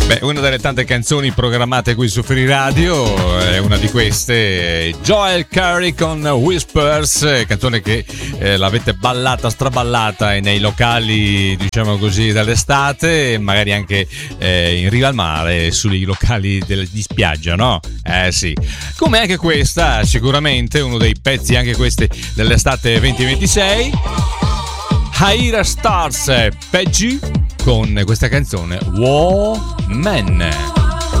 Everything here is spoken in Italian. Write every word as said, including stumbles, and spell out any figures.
Beh, una delle tante canzoni programmate qui su Free Radio è una di queste, Joel Corry con Whispers, canzone che eh, l'avete ballata, straballata nei locali, diciamo così, dell'estate, magari anche eh, in riva al mare, sui locali del, di spiaggia, no? Eh sì. Come anche questa, sicuramente uno dei pezzi anche questi dell'estate venti ventisei, Haira Stars, Peggy, con questa canzone Woman.